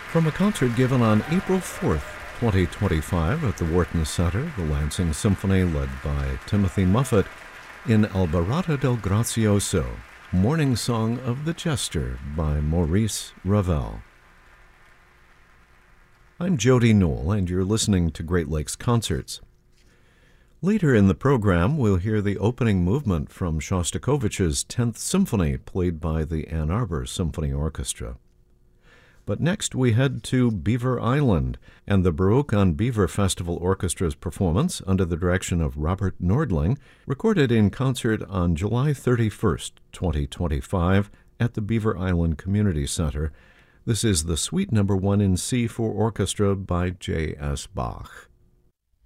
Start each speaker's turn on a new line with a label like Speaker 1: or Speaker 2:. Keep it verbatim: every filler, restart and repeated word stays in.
Speaker 1: From a concert given on April fourth, twenty twenty-five at the Wharton Center, the Lansing Symphony, led by Timothy Muffet, in Alborada del Gracioso, Morning Song of the Jester by Maurice Ravel. I'm Jody Newell, and you're listening to Great Lakes Concerts. Later in the program, we'll hear the opening movement from Shostakovich's tenth Symphony, played by the Ann Arbor Symphony Orchestra. But next we head to Beaver Island and the Baruch on Beaver Festival Orchestra's performance under the direction of Robert Nordling, recorded in concert on July thirty-first, twenty twenty-five at the Beaver Island Community Center. This is the Suite Number One in C for Orchestra by J S Bach.